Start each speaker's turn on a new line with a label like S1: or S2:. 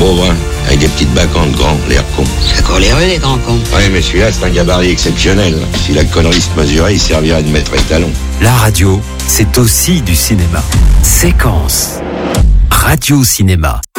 S1: pauvre, hein, avec des petites bacantes grands, l'air con.
S2: C'est encore les rues, les grands cons.
S1: Ouais, mais celui-là, c'est un gabarit exceptionnel. Si la connerie se mesurait, il servirait de maître étalon.
S3: La radio, c'est aussi du cinéma. Séquence. Radio Cinéma.